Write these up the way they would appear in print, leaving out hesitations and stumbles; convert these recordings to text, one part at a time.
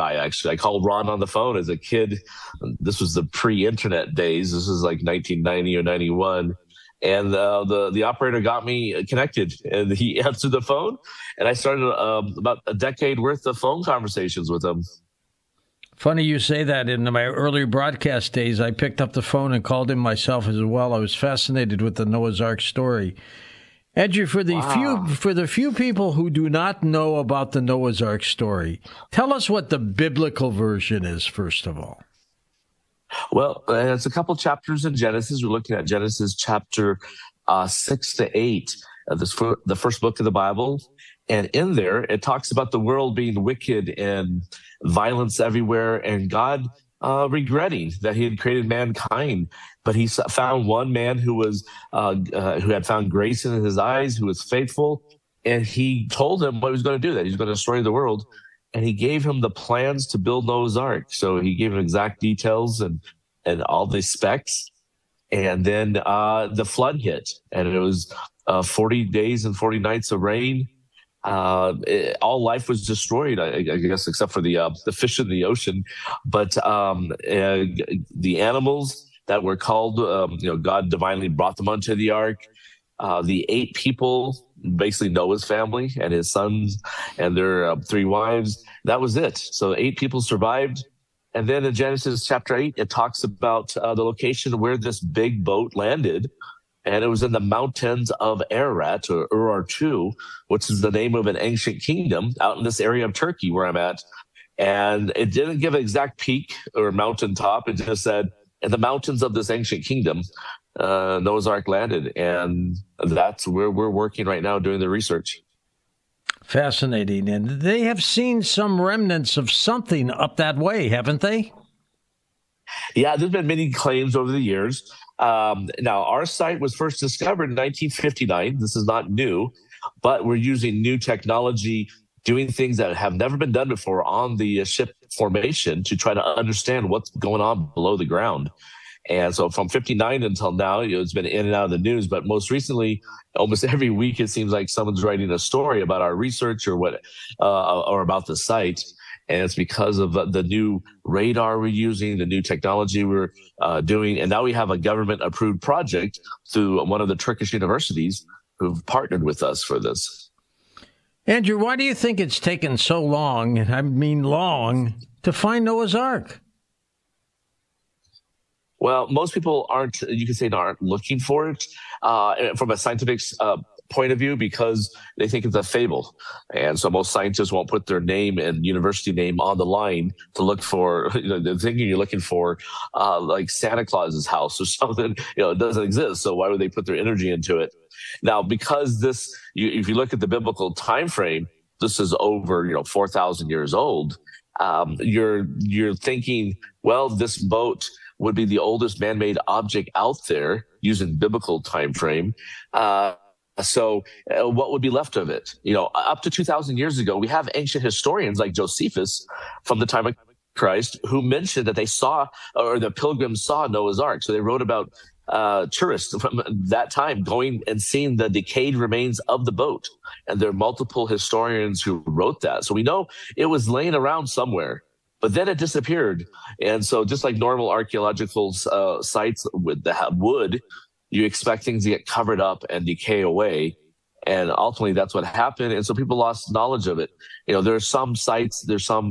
guy, actually. I called Ron on the phone as a kid. This was the pre-internet days. This is like 1990 or 91. And the operator got me connected, and he answered the phone, and I started about a decade worth of phone conversations with him. Funny you say that. In my early broadcast days, I picked up the phone and called him myself as well. I was fascinated with the Noah's Ark story. Andrew, for the few people who do not know about the Noah's Ark story, tell us what the biblical version is, first of all. Well, it's a couple chapters in Genesis. We're looking at Genesis chapter 6 to 8, the first book of the Bible. And in there, it talks about the world being wicked and violence everywhere, and God regretting that he had created mankind. But he found one man who had found grace in his eyes, who was faithful, and he told him what he was going to do, that he was going to destroy the world. And he gave him the plans to build Noah's Ark. So he gave him exact details and all the specs. And then the flood hit, and it was 40 days and 40 nights of rain. All life was destroyed, I guess, except for the fish in the ocean. But the animals that were called, God divinely brought them onto the ark. The 8 people, basically Noah's family and his sons and their 3 wives, that was it. So 8 people survived. And then in Genesis chapter 8, it talks about the location where this big boat landed. And it was in the mountains of Ararat, or Urartu, which is the name of an ancient kingdom out in this area of Turkey where I'm at. And it didn't give an exact peak or mountaintop. It just said, in the mountains of this ancient kingdom, Noah's Ark landed. And that's where we're working right now doing the research. Fascinating. And they have seen some remnants of something up that way, haven't they? Yeah, there's been many claims over the years. Now, our site was first discovered in 1959. This is not new, but we're using new technology, doing things that have never been done before on the ship formation to try to understand what's going on below the ground. And so from 59 until now, it's been in and out of the news. But most recently, almost every week, it seems like someone's writing a story about our research or about the site. And it's because of the new radar we're using, the new technology we're doing. And now we have a government-approved project through one of the Turkish universities who've partnered with us for this. Andrew, why do you think it's taken so long, and I mean long, to find Noah's Ark? Well, most people aren't looking for it from a scientific point of view, because they think it's a fable. And so most scientists won't put their name and university name on the line to look for, they're thinking you're looking for like Santa Claus's house or something, it doesn't exist. So why would they put their energy into it? Now, because if you look at the biblical time frame, this is over, 4,000 years old. You're thinking, well, this boat would be the oldest man-made object out there using biblical time frame. So what would be left of it? Up to 2,000 years ago, we have ancient historians like Josephus from the time of Christ who mentioned that they saw, or the pilgrims saw, Noah's Ark. So they wrote about tourists from that time going and seeing the decayed remains of the boat. And there are multiple historians who wrote that. So we know it was laying around somewhere. But then it disappeared. And so just like normal archaeological sites that would, you expect things to get covered up and decay away. And ultimately, that's what happened. And so people lost knowledge of it. There are some sites,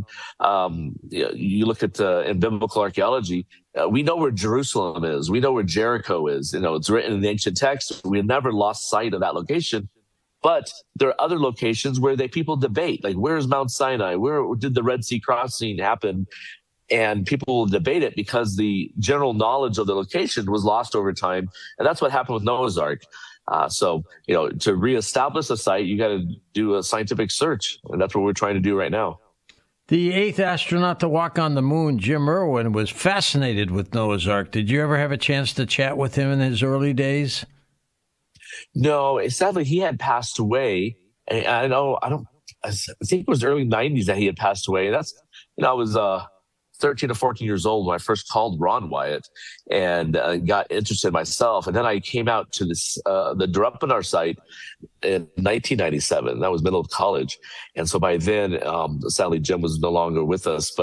you look at in biblical archaeology, we know where Jerusalem is. We know where Jericho is. It's written in the ancient text. We never lost sight of that location. But there are other locations where people debate, like, where's Mount Sinai? Where did the Red Sea crossing happen? And people will debate it because the general knowledge of the location was lost over time. And that's what happened with Noah's Ark. So, to reestablish a site, you got to do a scientific search. And that's what we're trying to do right now. The 8th astronaut to walk on the moon, Jim Irwin, was fascinated with Noah's Ark. Did you ever have a chance to chat with him in his early days? No, sadly, he had passed away. And I think it was early 90s that he had passed away. And that's, I was 13 or 14 years old when I first called Ron Wyatt and got interested myself. And then I came out to the Drupinar site in 1997. That was middle of college. And so by then, sadly, Jim was no longer with us. But